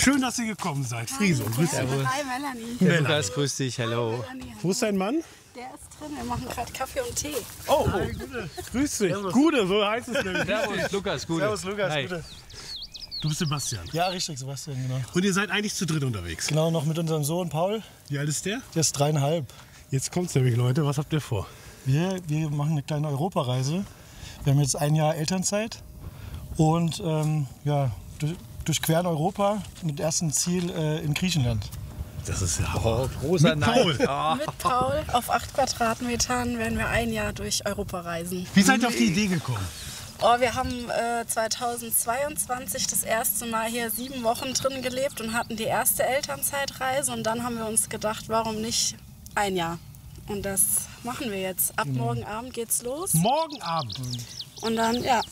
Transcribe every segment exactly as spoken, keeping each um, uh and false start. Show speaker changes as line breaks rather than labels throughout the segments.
Schön, dass ihr gekommen seid. Friso, grüß dich.
Hi, Melanie.
Melanie. Lukas, grüß dich, hallo.
Wo ist dein Mann?
Der ist drin, wir machen gerade Kaffee und Tee.
Oh, Hi, Gude. Grüß dich. Servus. Gude, so heißt es nämlich.
Servus, Lukas, Gude.
Servus, Lukas,
Hi.
Gude.
Du bist Sebastian.
Ja, richtig, Sebastian, genau.
Und ihr seid eigentlich zu dritt unterwegs.
Genau, noch mit unserem Sohn Paul.
Wie alt ist der?
Der ist dreieinhalb.
Jetzt kommt's nämlich, Leute. Was habt ihr vor?
Wir, wir machen eine kleine Europareise. Wir haben jetzt ein Jahr Elternzeit und ähm, ja, durch, durchqueren Europa mit ersten Ziel äh, in Griechenland.
Das ist ja
Oh, großer
Mit Paul.
Nein.
Mit Paul auf acht Quadratmetern werden wir ein Jahr durch Europa reisen.
Wie seid ihr auf die Idee gekommen?
Oh, wir haben äh, zweitausendzweiundzwanzig das erste Mal hier sieben Wochen drin gelebt und hatten die erste Elternzeitreise. Und dann haben wir uns gedacht, warum nicht ein Jahr? Und das machen wir jetzt. Ab morgen Abend geht's los.
Morgen Abend.
Und dann, ja,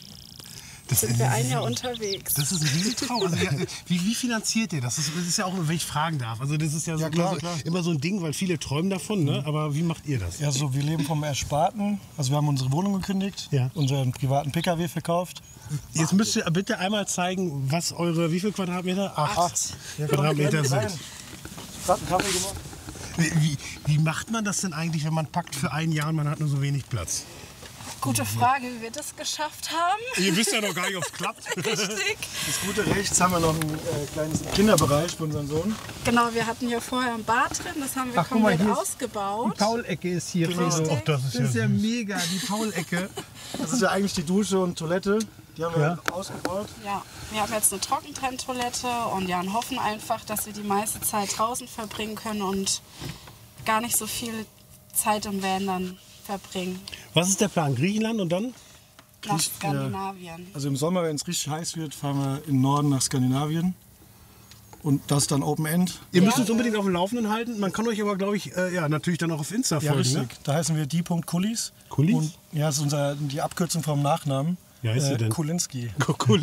Das
sind wir ein Jahr unterwegs.
Das ist ein Riesentraum. Also, wie, wie finanziert ihr das? das? Das ist ja auch, wenn ich fragen darf. Also das ist ja, so,
Ja, klar,
immer, so,
klar.
immer so ein Ding, weil viele träumen davon. Ne? Aber wie macht ihr das?
Ja, so, wir leben vom Ersparten. Also wir haben unsere Wohnung gekündigt,
Ja.
unseren privaten P K W verkauft.
Jetzt müsst ihr bitte einmal zeigen, was eure, wie viel Quadratmeter? Acht
Ja,
Quadratmeter
komm,
sind.
rein. Gerade einen Kaffee gemacht.
Wie, wie, wie macht man das denn eigentlich, wenn man packt für ein Jahr und man hat nur so wenig Platz?
Gute Frage, wie wir das geschafft haben.
Ihr wisst ja noch gar nicht, ob es klappt.
Richtig.
Das Gute rechts haben wir noch einen äh, kleinen Kinderbereich für unseren Sohn.
Genau, wir hatten hier vorher ein Bad drin, das haben wir
Ach, guck mal,
komplett
hier ist
ausgebaut.
Die Paulecke ist hier.
Genau.
Friso.
Ach, das ist
Das ist
ja
ja
süß.
mega, die Paulecke.
Das ist ja eigentlich die Dusche und Toilette. Die haben wir
Ja.
ausgebaut.
Ja, wir haben jetzt eine Trockentrenntoilette und ja, und hoffen einfach, dass wir die meiste Zeit draußen verbringen können und gar nicht so viel Zeit im Van dann verbringen.
Was ist der Plan? Griechenland und dann?
Nach Skandinavien.
Also im Sommer, wenn es richtig heiß wird, fahren wir im Norden nach Skandinavien. Und das dann Open End.
Ihr müsst uns unbedingt auf dem Laufenden halten. Man kann euch aber, glaube ich, äh, ja, natürlich dann auch auf Insta
Ja,
folgen.
richtig.
Ne?
Da heißen wir die.kulis.
Kulis?
Und ja, das ist unser, die Abkürzung vom Nachnamen.
Wie heißt sie denn?
Kulinski.
Cool.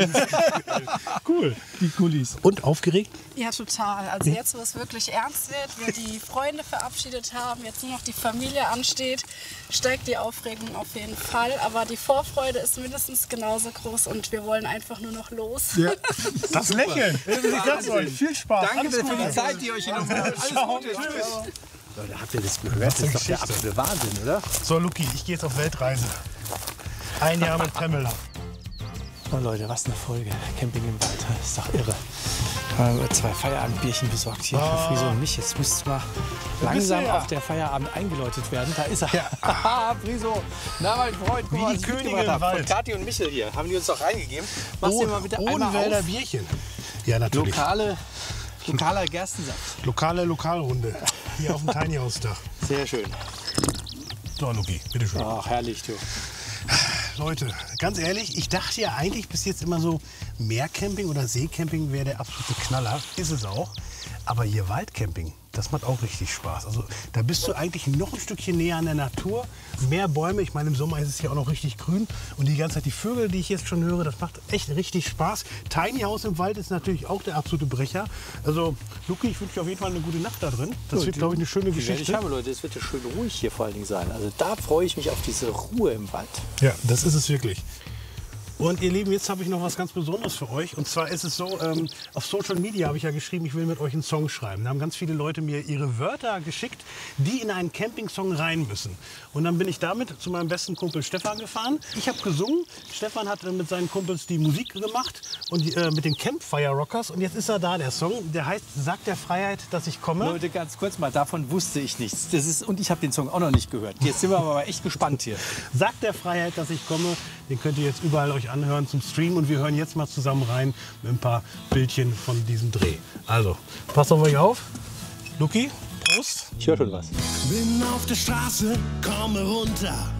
Cool.
Die Kulis.
Und aufgeregt?
Ja, total. Also jetzt, wo es wirklich ernst wird, wir die Freunde verabschiedet haben, jetzt nur noch die Familie ansteht, steigt die Aufregung auf jeden Fall. Aber die Vorfreude ist mindestens genauso groß und wir wollen einfach nur noch los.
Ja.
Das Lächeln. Ich sag's euch. Viel Spaß.
Danke für die Zeit, die euch hier noch Alles Gute. Leute, habt ihr das gehört? Das ist doch der absolute Wahnsinn, oder?
So, Luki, ich gehe jetzt auf Weltreise. Ein Jahr mit Pamela.
Oh Leute, was eine Folge. Camping im Wald, das ist doch irre. Haben wir zwei Feierabendbierchen besorgt hier für Friso und mich. Jetzt müsste mal langsam
ja.
auf der Feierabend eingeläutet werden. Da ist er. Haha, Friso. Na, mein Freund, guck
Wie
mal,
die
was ich
Könige
mitgebracht
im
habe.
Wald.
Von Kathi und Michel hier. Haben die uns doch reingegeben. Machst du mal bitte einmal
Odenwälder
auf.
Bierchen. Ja, natürlich.
Lokale, lokaler Gerstensaft.
Lokale Lokalrunde. Hier auf dem Tiny House Dach.
Sehr schön.
So, Luki, bitteschön.
Ach, herrlich, du.
Leute, ganz ehrlich, ich dachte ja eigentlich bis jetzt immer so, Meercamping oder Seecamping wäre der absolute Knaller. Ist es auch. Aber hier Waldcamping, das macht auch richtig Spaß. Also da bist du eigentlich noch ein Stückchen näher an der Natur. Mehr Bäume, ich meine im Sommer ist es hier auch noch richtig grün. Und die ganze Zeit die Vögel, die ich jetzt schon höre, das macht echt richtig Spaß. Tiny House im Wald ist natürlich auch der absolute Brecher. Also Luki, ich wünsche dir auf jeden Fall eine gute Nacht da drin. Das wird, glaube ich, eine schöne
Die werde ich
Geschichte.
haben, Leute. Es wird ja schön ruhig hier vor allen Dingen sein. Also da freue ich mich auf diese Ruhe im Wald.
Ja, das ist es wirklich. Und ihr Lieben, jetzt habe ich noch was ganz Besonderes für euch. Und zwar ist es so, ähm, auf Social Media habe ich ja geschrieben, ich will mit euch einen Song schreiben. Da haben ganz viele Leute mir ihre Wörter geschickt, die in einen Camping-Song rein müssen. Und dann bin ich damit zu meinem besten Kumpel Stefan gefahren. Ich habe gesungen. Stefan hat äh, mit seinen Kumpels die Musik gemacht und die, äh, mit den Campfire Rockers. Und jetzt ist er da, der Song. Der heißt Sag der Freiheit, dass ich komme.
Leute, ganz kurz mal, davon wusste ich nichts. Das ist, und ich habe den Song auch noch nicht gehört. Jetzt sind wir aber echt gespannt hier.
Sag der Freiheit, dass ich komme. Den könnt ihr jetzt überall euch anhören zum Stream. Und wir hören jetzt mal zusammen rein mit ein paar Bildchen von diesem Dreh. Also, passt auf euch auf. Luki, Prost.
Ich höre schon was.
Bin auf der Straße, komme runter.